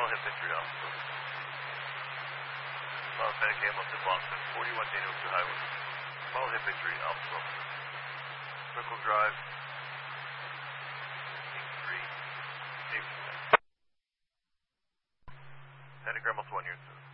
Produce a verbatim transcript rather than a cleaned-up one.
Mile Infantry Officer. Mile Panic Hamilton Boston, forty-one Daniel two Highway. Mile Infantry Officer. Circle Drive. three. Pentagram one, you're